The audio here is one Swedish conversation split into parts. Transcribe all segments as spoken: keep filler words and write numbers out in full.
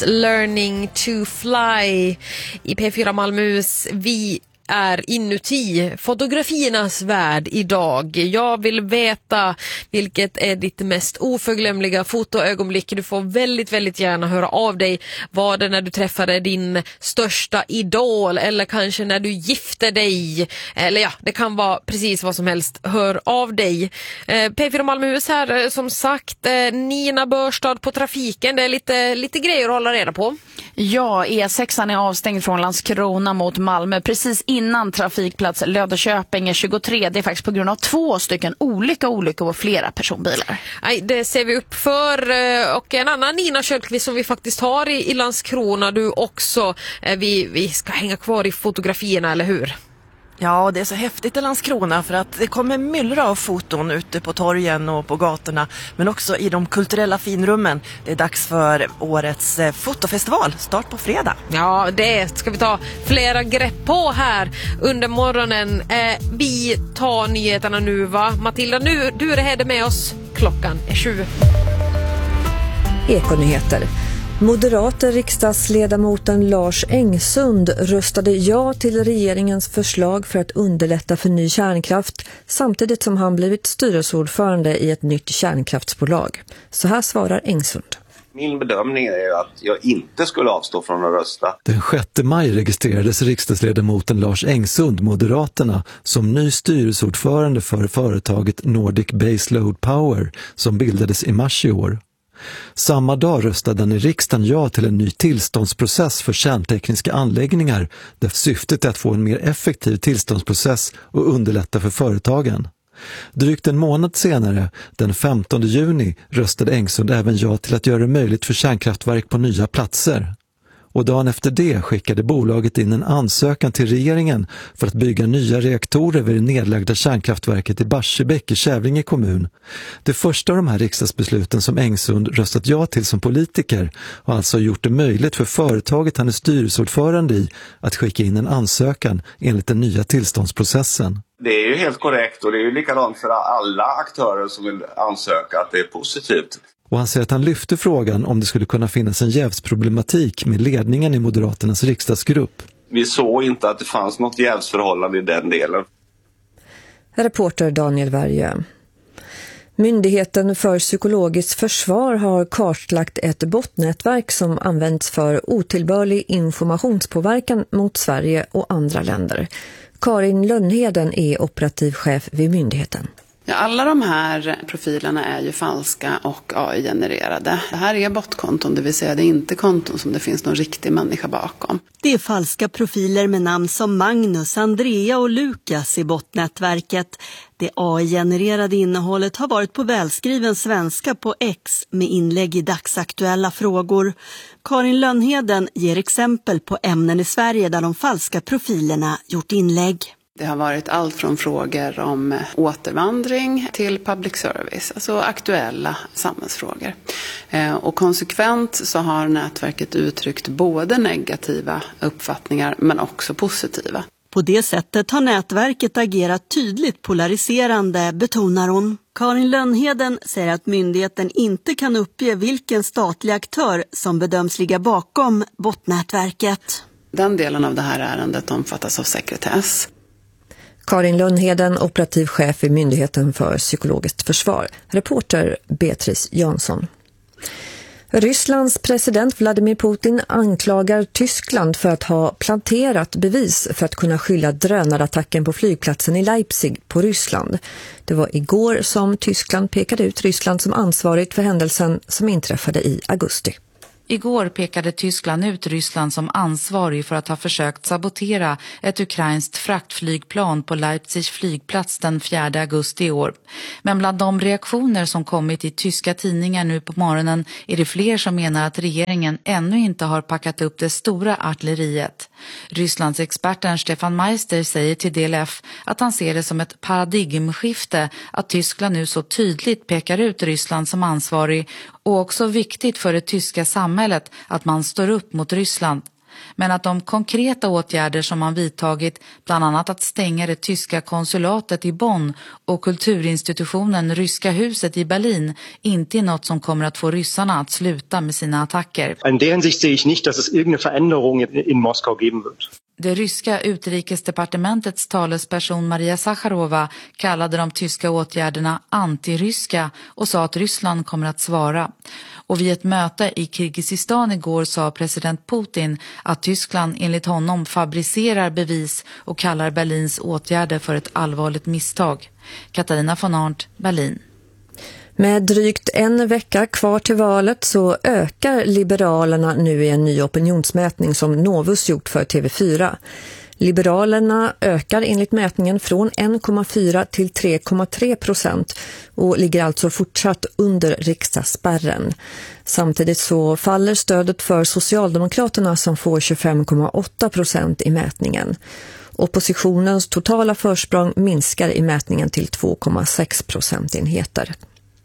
Beatles Learning to Fly i P fyra Malmös Vi är inuti fotografiernas värld idag. Jag vill veta vilket är ditt mest oförglömliga fotoögonblick. Du får väldigt, väldigt gärna höra av dig. Var det när du träffade din största idol eller kanske när du gifte dig? Eller ja, det kan vara precis vad som helst. Hör av dig. Eh, P fyra Malmöhus här, som sagt. Eh, Nina Börstad på trafiken. Det är lite, lite grejer att hålla reda på. Ja, E sexan är avstängd från Landskrona mot Malmö precis innan trafikplats Löddeköping är tjugotre. Det är faktiskt på grund av två stycken olika olyckor och flera personbilar. Nej, det ser vi upp för. Och en annan Nina Kjellqvist som vi faktiskt har i, i Landskrona, du också. Vi, vi ska hänga kvar i fotografierna, eller hur? Ja, det är så häftigt i Landskrona för att det kommer myllra av foton ute på torgen och på gatorna, men också i de kulturella finrummen. Det är dags för årets eh, fotofestival, start på fredag. Ja, det ska vi ta flera grepp på här under morgonen. Eh, vi tar nyheterna nu, va? Matilda, nu, du är här med oss. Klockan är sju. Ekonyheter. Moderata riksdagsledamoten Lars Engsund röstade ja till regeringens förslag för att underlätta för ny kärnkraft samtidigt som han blivit styrelseordförande i ett nytt kärnkraftsbolag. Så här svarar Engsund. Min bedömning är att jag inte skulle avstå från att rösta. Den sjätte maj registrerades riksdagsledamoten Lars Engsund, Moderaterna, som ny styrelseordförande för företaget Nordic Baseload Power som bildades i mars i år. Samma dag röstade han i riksdagen ja till en ny tillståndsprocess för kärntekniska anläggningar där syftet är att få en mer effektiv tillståndsprocess och underlätta för företagen. Drygt en månad senare, den femtonde juni, röstade Engsund även ja till att göra det möjligt för kärnkraftverk på nya platser. Och dagen efter det skickade bolaget in en ansökan till regeringen för att bygga nya reaktorer vid det nedlagda kärnkraftverket i Barsebäck i Kävlinge kommun. Det första av de här riksdagsbesluten som Engsund röstat ja till som politiker har alltså gjort det möjligt för företaget han är styrelseordförande i att skicka in en ansökan enligt den nya tillståndsprocessen. Det är ju helt korrekt och det är ju likadant för alla aktörer som vill ansöka att det är positivt. Och han säger att han lyfte frågan om det skulle kunna finnas en jävsproblematik med ledningen i Moderaternas riksdagsgrupp. Vi såg inte att det fanns något jävsförhållande i den delen. Reporter Daniel Värjö. Myndigheten för psykologiskt försvar har kartlagt ett botnätverk som används för otillbörlig informationspåverkan mot Sverige och andra länder. Karin Lönnheden är operativ chef vid myndigheten. Ja, alla de här profilerna är ju falska och A I-genererade. Det här är botkonton, det vill säga det är inte konton som det finns någon riktig människa bakom. Det är falska profiler med namn som Magnus, Andrea och Lukas i botnätverket. Det A I-genererade innehållet har varit på välskriven svenska på X med inlägg i dagsaktuella frågor. Karin Lönnheden ger exempel på ämnen i Sverige där de falska profilerna gjort inlägg. Det har varit allt från frågor om återvandring till public service, alltså aktuella samhällsfrågor. Och konsekvent så har nätverket uttryckt både negativa uppfattningar men också positiva. På det sättet har nätverket agerat tydligt polariserande, betonar hon. Karin Lönnheden säger att myndigheten inte kan uppge vilken statlig aktör som bedöms ligga bakom botnätverket. Den delen av det här ärendet omfattas av sekretess. Karin Lönnheden, operativ chef i Myndigheten för psykologiskt försvar. Reporter Beatrice Jansson. Rysslands president Vladimir Putin anklagar Tyskland för att ha planterat bevis för att kunna skylla drönarattacken på flygplatsen i Leipzig på Ryssland. Det var igår som Tyskland pekade ut Ryssland som ansvarigt för händelsen som inträffade i augusti. Igår pekade Tyskland ut Ryssland som ansvarig för att ha försökt sabotera ett ukrainskt fraktflygplan på Leipzigs flygplats den fjärde augusti i år. Men bland de reaktioner som kommit i tyska tidningar nu på morgonen är det fler som menar att regeringen ännu inte har packat upp det stora artilleriet. Rysslands experten Stefan Meister säger till D L F att han ser det som ett paradigmskifte att Tyskland nu så tydligt pekar ut Ryssland som ansvarig och också viktigt för det tyska samhället att man står upp mot Ryssland. Men att de konkreta åtgärder som man vidtagit, bland annat att stänga det tyska konsulatet i Bonn och kulturinstitutionen Ryska huset i Berlin, inte är något som kommer att få ryssarna att sluta med sina attacker. In der Hinsicht sehe ich nicht, dass es irgendeine Veränderung in Moskau geben wird. Det ryska utrikesdepartementets talesperson Maria Zakharova kallade de tyska åtgärderna antiryska och sa att Ryssland kommer att svara. Och vid ett möte i Kirgizistan igår sa president Putin att Tyskland enligt honom fabricerar bevis och kallar Berlins åtgärder för ett allvarligt misstag. Katarina von Arndt, Berlin. Med drygt en vecka kvar till valet så ökar Liberalerna nu i en ny opinionsmätning som Novus gjort för T V fyra. Liberalerna ökar enligt mätningen från en komma fyra till tre komma tre procent och ligger alltså fortsatt under riksdagsspärren. Samtidigt så faller stödet för Socialdemokraterna som får tjugofem komma åtta procent i mätningen. Oppositionens totala försprång minskar i mätningen till två komma sex procentenheter.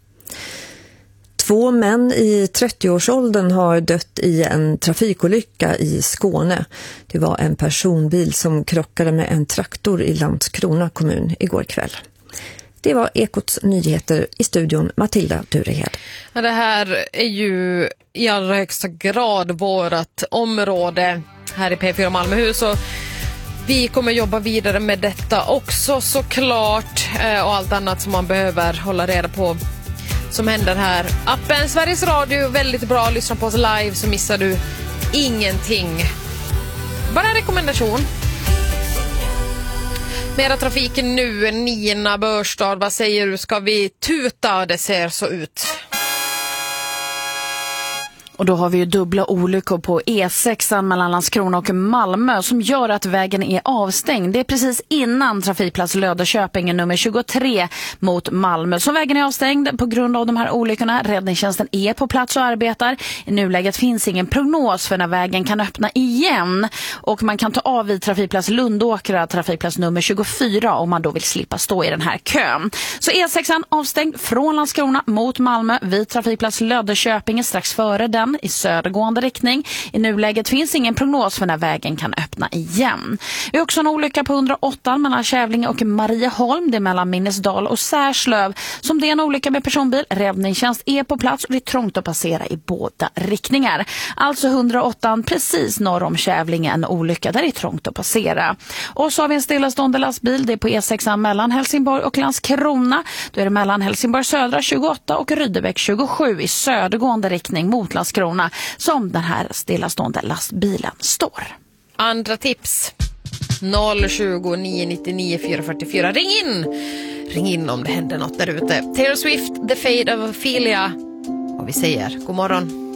Två män i trettioårsåldern har dött i en trafikolycka i Skåne. Det var en personbil som krockade med en traktor i Landskrona kommun igår kväll. Det var Ekots nyheter, i studion Matilda Durehed. Ja, det här är ju i allra högsta grad vårt område här i P fyra Malmöhus, och vi kommer jobba vidare med detta också såklart, och allt annat som man behöver hålla reda på som händer här. Appen Sveriges Radio, väldigt bra. Lyssna på oss live så missar du ingenting. Bara en rekommendation. Mera trafiken nu, Nina Börstad. Vad säger du? Ska vi tuta? Det ser så ut. Och då har vi ju dubbla olyckor på E sex mellan Landskrona och Malmö som gör att vägen är avstängd. Det är precis innan trafikplats Löddeköping nummer tjugotre mot Malmö. Så vägen är avstängd på grund av de här olyckorna. Räddningstjänsten är på plats och arbetar. I nuläget finns ingen prognos för när vägen kan öppna igen. Och man kan ta av vid trafikplats Lundåkra, trafikplats nummer tjugofyra, om man då vill slippa stå i den här kön. Så E sex avstängd från Landskrona mot Malmö vid trafikplats Löddeköping strax före den i södergående riktning. I nuläget finns ingen prognos för när vägen kan öppna igen. Vi har också en olycka på hundraåtta mellan Kävlinge och Marieholm. Det är mellan Minnesdal och Särslöv. Som det är en olycka med personbil. Räddningstjänst är på plats och det är trångt att passera i båda riktningar. Alltså hundraåtta precis norr om Kävlinge, en olycka där det är trångt att passera. Och så har vi en stillastående lastbil. Det är på E sex mellan Helsingborg och Landskrona. Då är det mellan Helsingborg södra tjugoåtta och Rydebäck tjugosju i södergående riktning mot Landskrona som den här stillastående lastbilen står. Andra tips noll tjugo nio nittionio fyra fyrtiofyra. Ring in! Ring in om det händer något där ute. Taylor Swift, The Fate of Ophelia. Och vi säger god morgon.